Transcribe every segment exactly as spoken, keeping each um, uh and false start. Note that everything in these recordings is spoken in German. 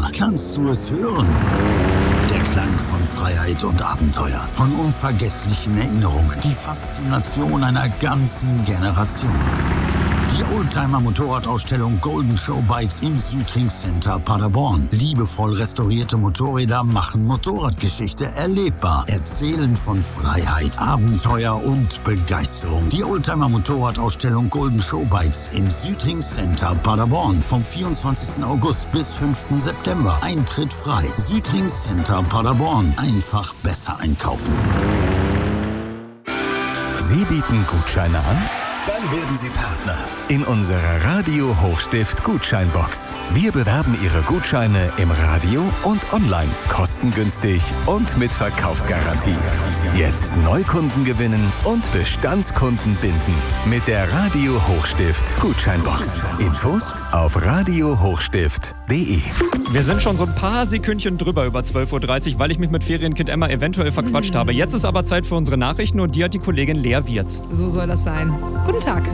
Emma. Kannst du es hören? Der Klang von Freiheit und Abenteuer, von unvergesslichen Erinnerungen, die Faszination einer ganzen Generation. Die Oldtimer-Motorradausstellung Golden Show Bikes im Südring Center Paderborn. Liebevoll restaurierte Motorräder machen Motorradgeschichte erlebbar. Erzählen von Freiheit, Abenteuer und Begeisterung. Die Oldtimer-Motorradausstellung Golden Show Bikes im Südring Center Paderborn. Vom vierundzwanzigsten August bis fünften September. Eintritt frei. Südring Center Paderborn. Einfach besser einkaufen. Sie bieten Gutscheine an? Dann werden Sie Partner in unserer Radio Hochstift Gutscheinbox. Wir bewerben Ihre Gutscheine im Radio und online. Kostengünstig und mit Verkaufsgarantie. Jetzt Neukunden gewinnen und Bestandskunden binden. Mit der Radio Hochstift Gutscheinbox. Infos auf radio hochstift punkt de. Wir sind schon so ein paar Sekündchen drüber über zwölf Uhr dreißig, weil ich mich mit Ferienkind Emma eventuell verquatscht mhm. habe. Jetzt ist aber Zeit für unsere Nachrichten und die hat die Kollegin Lea Wirz. So soll das sein. Guten Tag.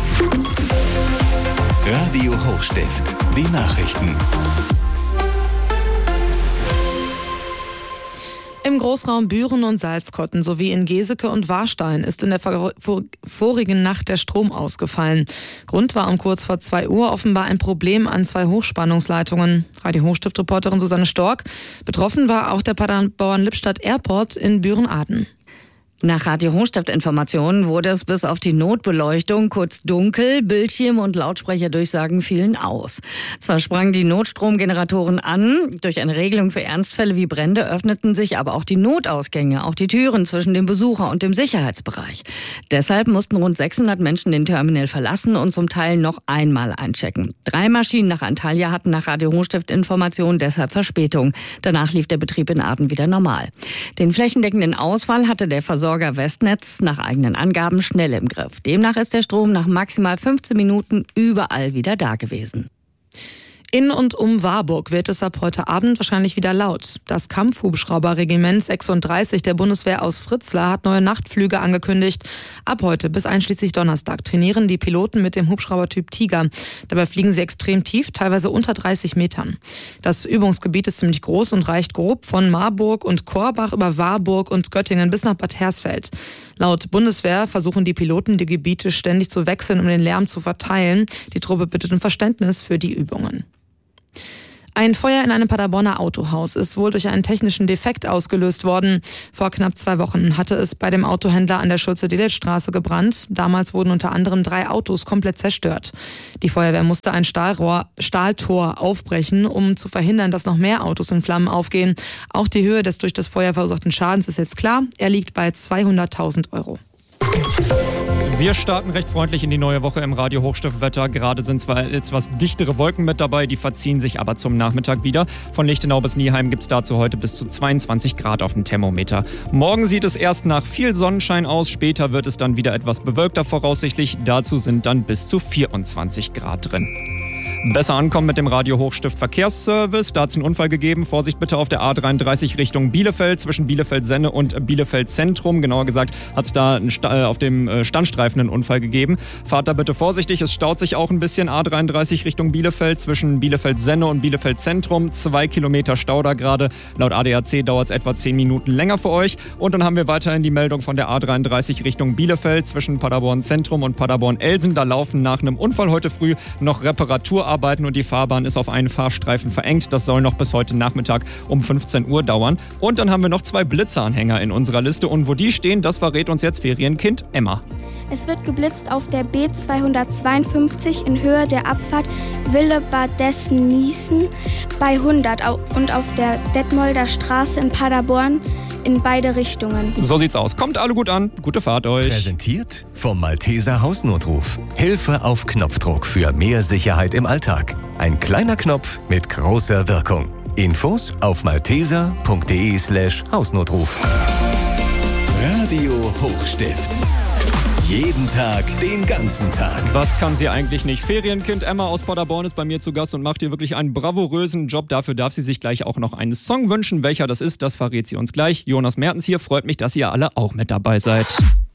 Radio Hochstift, die Nachrichten. Im Großraum Büren und Salzkotten sowie in Geseke und Warstein ist in der vor- vor- vorigen Nacht der Strom ausgefallen. Grund war um kurz vor zwei Uhr offenbar ein Problem an zwei Hochspannungsleitungen. Radio Hochstift-Reporterin Susanne Stork. Betroffen war auch der Paderborn-Lippstadt Airport in Büren-Aden. Nach Radio Hochstift-Informationen wurde es bis auf die Notbeleuchtung kurz dunkel, Bildschirm und Lautsprecherdurchsagen fielen aus. Zwar sprangen die Notstromgeneratoren an, durch eine Regelung für Ernstfälle wie Brände öffneten sich aber auch die Notausgänge, auch die Türen zwischen dem Besucher und dem Sicherheitsbereich. Deshalb mussten rund sechshundert Menschen den Terminal verlassen und zum Teil noch einmal einchecken. Drei Maschinen nach Antalya hatten nach Radio Hochstift-Informationen deshalb Verspätung. Danach lief der Betrieb in Aden wieder normal. Den flächendeckenden Ausfall hatte der Versorger Westnetz nach eigenen Angaben schnell im Griff. Demnach ist der Strom nach maximal fünfzehn Minuten überall wieder da gewesen. In und um Warburg wird es ab heute Abend wahrscheinlich wieder laut. Das Kampfhubschrauberregiment sechsunddreißig der Bundeswehr aus Fritzlar hat neue Nachtflüge angekündigt. Ab heute bis einschließlich Donnerstag trainieren die Piloten mit dem Hubschraubertyp Tiger. Dabei fliegen sie extrem tief, teilweise unter dreißig Metern. Das Übungsgebiet ist ziemlich groß und reicht grob von Marburg und Korbach über Warburg und Göttingen bis nach Bad Hersfeld. Laut Bundeswehr versuchen die Piloten, die Gebiete ständig zu wechseln, um den Lärm zu verteilen. Die Truppe bittet um Verständnis für die Übungen. Ein Feuer in einem Paderborner Autohaus ist wohl durch einen technischen Defekt ausgelöst worden. Vor knapp zwei Wochen hatte es bei dem Autohändler an der Schulze-Delitzsch-Straße gebrannt. Damals wurden unter anderem drei Autos komplett zerstört. Die Feuerwehr musste ein Stahlrohr, Stahltor aufbrechen, um zu verhindern, dass noch mehr Autos in Flammen aufgehen. Auch die Höhe des durch das Feuer verursachten Schadens ist jetzt klar. Er liegt bei zweihunderttausend Euro. Wir starten recht freundlich in die neue Woche im Radio Hochstiftwetter. Gerade sind zwar etwas dichtere Wolken mit dabei, die verziehen sich aber zum Nachmittag wieder. Von Lichtenau bis Nieheim gibt es dazu heute bis zu zweiundzwanzig Grad auf dem Thermometer. Morgen sieht es erst nach viel Sonnenschein aus, später wird es dann wieder etwas bewölkter voraussichtlich. Dazu sind dann bis zu vierundzwanzig Grad drin. Besser ankommen mit dem Radio Hochstift Verkehrsservice. Da hat es einen Unfall gegeben. Vorsicht bitte auf der A dreiunddreißig Richtung Bielefeld, zwischen Bielefeld-Senne und Bielefeld-Zentrum. Genauer gesagt hat es da einen Sta- auf dem Standstreifen einen Unfall gegeben. Fahrt da bitte vorsichtig. Es staut sich auch ein bisschen. A dreiunddreißig Richtung Bielefeld, zwischen Bielefeld-Senne und Bielefeld-Zentrum. Zwei Kilometer Stau da gerade. Laut A D A C dauert es etwa zehn Minuten länger für euch. Und dann haben wir weiterhin die Meldung von der A dreiunddreißig Richtung Bielefeld, zwischen Paderborn-Zentrum und Paderborn-Elsen. Da laufen nach einem Unfall heute früh noch Reparaturarbeiten und die Fahrbahn ist auf einen Fahrstreifen verengt. Das soll noch bis heute Nachmittag um fünfzehn Uhr dauern. Und dann haben wir noch zwei Blitzeranhänger in unserer Liste. Und wo die stehen, das verrät uns jetzt Ferienkind Emma. Es wird geblitzt auf der B zweihundertzweiundfünfzig in Höhe der Abfahrt Willebadessen-Niesen bei hundert und auf der Detmolder Straße in Paderborn in beide Richtungen. So sieht's aus. Kommt alle gut an. Gute Fahrt euch. Präsentiert vom Malteser Hausnotruf. Hilfe auf Knopfdruck für mehr Sicherheit im Alltag. Ein kleiner Knopf mit großer Wirkung. Infos auf malteser.de slash Hausnotruf. Radio Hochstift. Jeden Tag, den ganzen Tag. Was kann sie eigentlich nicht? Ferienkind Emma aus Paderborn ist bei mir zu Gast und macht hier wirklich einen bravourösen Job. Dafür darf sie sich gleich auch noch einen Song wünschen. Welcher das ist, das verrät sie uns gleich. Jonas Mertens hier. Freut mich, dass ihr alle auch mit dabei seid.